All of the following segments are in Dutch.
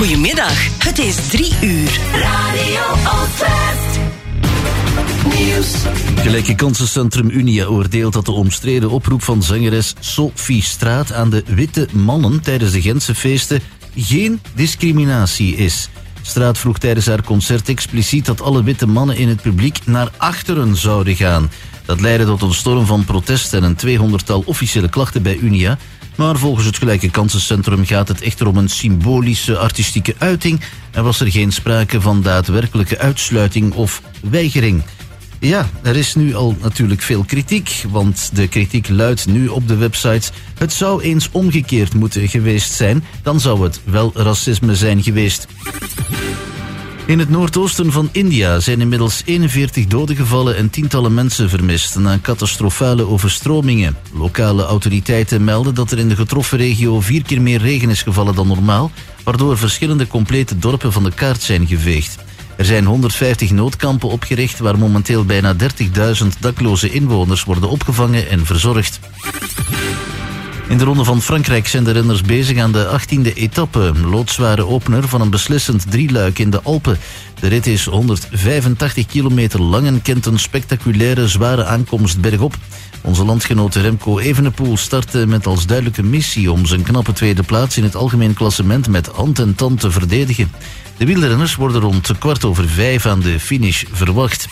Goedemiddag, het is 3 uur. Radio Oostwest. Nieuws. Gelijke kansencentrum Unia oordeelt dat de omstreden oproep van zangeres Sophie Straat aan de witte mannen tijdens de Gentse feesten geen discriminatie is. Straat vroeg tijdens haar concert expliciet dat alle witte mannen in het publiek naar achteren zouden gaan. Dat leidde tot een storm van protest en een 200-tal officiële klachten bij Unia. Maar volgens het Gelijke Kansencentrum gaat het echter om een symbolische artistieke uiting en was er geen sprake van daadwerkelijke uitsluiting of weigering. Ja, er is nu al natuurlijk veel kritiek, want de kritiek luidt nu op de websites: het zou eens omgekeerd moeten geweest zijn, dan zou het wel racisme zijn geweest. In het noordoosten van India zijn inmiddels 41 doden gevallen en tientallen mensen vermist na catastrofale overstromingen. Lokale autoriteiten melden dat er in de getroffen regio 4 keer meer regen is gevallen dan normaal, waardoor verschillende complete dorpen van de kaart zijn geveegd. Er zijn 150 noodkampen opgericht waar momenteel bijna 30.000 dakloze inwoners worden opgevangen en verzorgd. In de Ronde van Frankrijk zijn de renners bezig aan de 18e etappe, loodzware opener van een beslissend drieluik in de Alpen. De rit is 185 kilometer lang en kent een spectaculaire zware aankomst bergop. Onze landgenoot Remco Evenepoel startte met als duidelijke missie om zijn knappe tweede plaats in het algemeen klassement met hand en tand te verdedigen. De wielrenners worden rond 4:15 aan de finish verwacht.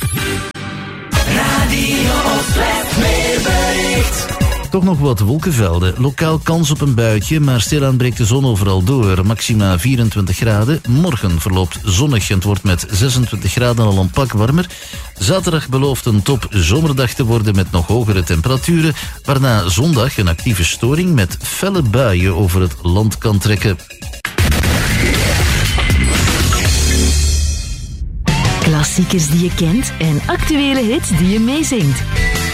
Radio Oostwest weerbericht. Toch nog wat wolkenvelden. Lokaal kans op een buitje, maar stilaan breekt de zon overal door. Maxima 24 graden. Morgen verloopt zonnig en het wordt met 26 graden al een pak warmer. Zaterdag belooft een top zomerdag te worden met nog hogere temperaturen, waarna zondag een actieve storing met felle buien over het land kan trekken. Klassiekers die je kent en actuele hits die je meezingt.